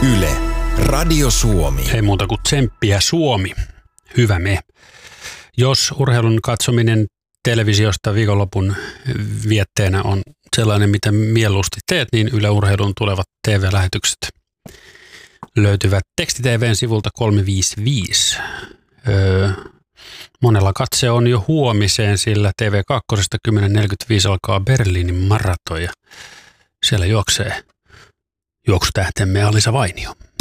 Yle, Radio Suomi. Ei muuta kuin tsemppiä Suomi. Hyvä me. Jos urheilun katsominen televisiosta viikonlopun vietteenä on sellainen, mitä mieluusti teet, niin Yle Urheilun tulevat TV-lähetykset löytyvät Teksti-TV:n sivulta 355. Monella katse on jo huomiseen, sillä TV2 10.45 alkaa Berliinin maraton ja siellä juoksee juoksutähtemme Alisa Vainio.